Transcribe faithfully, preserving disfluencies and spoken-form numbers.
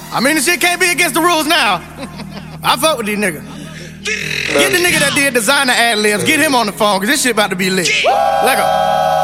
I mean, the shit can't be against the rules now. I fuck with these niggas. Get the nigga that did designer ad libs, get him on the phone, cause this shit about to be lit. Let go.